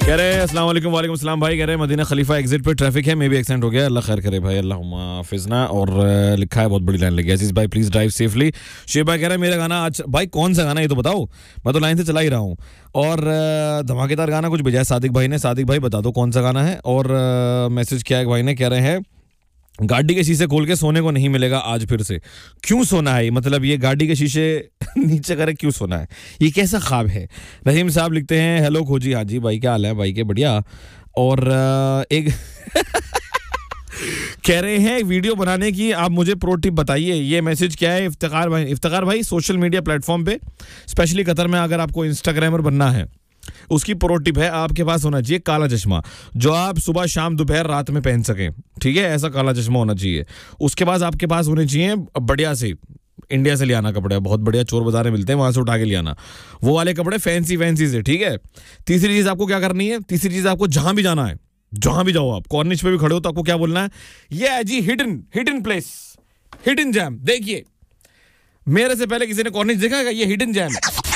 कह रहे हैं अस्सलाम वालेकुम। वालेकुम अस्सलाम भाई। कह रहे हैं मदीना खलीफा एग्जिट पे ट्रैफिक है, मे भी एक्सीडेंट हो गया, अल्लाह खैर करे भाई, अल्लाहुम्मा हाफिज़ना। और लिखा है बहुत बड़ी लाइन लगी है, अजीज भाई प्लीज ड्राइव सेफली। शेख भाई कह रहे हैं मेरा गाना आज, भाई कौन सा गाना ये तो बताओ, मैं तो लाइन से चला ही रहा हूँ। और धमाकेदार गाना कुछ भेजा है सादिक भाई ने। सादिक भाई बता दो कौन सा गाना है। और मैसेज किया है भाई ने, कह रहे हैं गाड़ी के शीशे खोल के सोने को नहीं मिलेगा आज फिर से। क्यों सोना है, मतलब ये गाड़ी के शीशे नीचे करे क्यों सोना है, ये कैसा ख्वाब है। रहीम साहब लिखते हैं हेलो खोजी, हाँ जी भाई क्या हाल है भाई के, बढ़िया। और एक कह रहे हैं वीडियो बनाने की आप मुझे प्रो टिप बताइए। ये मैसेज क्या है इफ्तिकार भाई। इफ्तिकार भाई सोशल मीडिया प्लेटफॉर्म पे स्पेशली कतर में अगर आपको इंस्टाग्रामर बनना है, उसकी प्रो टिप है आपके पास होना चाहिए काला चश्मा, जो आप सुबह शाम दोपहर रात में पहन सकें, ठीक है, ऐसा काला चश्मा होना चाहिए। उसके बाद आपके पास होने चाहिए बढ़िया से, इंडिया से ले आना कपड़े, बहुत बढ़िया चोर बाजार में मिलते हैं, वहां से उठा के ले आना वो वाले कपड़े, फैंसी से, ठीक है। तीसरी चीज आपको क्या करनी है, तीसरी चीज आपको जहां भी जाना है, जहां भी जाओ आप, कॉर्निश पे भी खड़े हो तो आपको क्या बोलना है, ये है जी हिडन प्लेस, हिडन जैम। देखिए मेरे से पहले किसी ने कॉर्निश देखा है, ये हिडन जैम है।